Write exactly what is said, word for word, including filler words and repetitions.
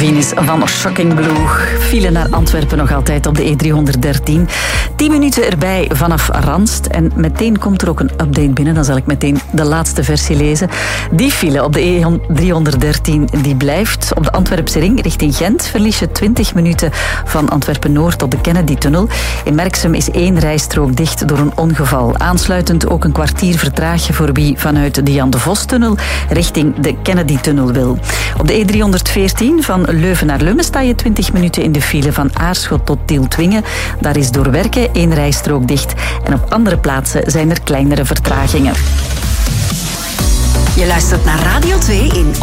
Venus van Shocking Blue. File naar Antwerpen nog altijd op de E driehonderddertien. tien minuten erbij vanaf Randst. En meteen komt er ook een update binnen. Dan zal ik meteen de laatste versie lezen. Die file op de E driehonderddertien die blijft. Op de Antwerpse ring richting Gent verlies je twintig minuten van Antwerpen-Noord tot de Kennedy-tunnel. In Merksem is één rijstrook dicht door een ongeval. Aansluitend ook een kwartier vertraag je voor wie vanuit de Jan de Vos-tunnel richting de Kennedy-tunnel wil. Op de E driehonderdveertien van Leuven naar Lummen sta je twintig minuten in de file van Aarschot tot Tieltwingen. Daar is door werken één rijstrook dicht. En op andere plaatsen zijn er kleinere vertragingen. Je luistert naar Radio twee in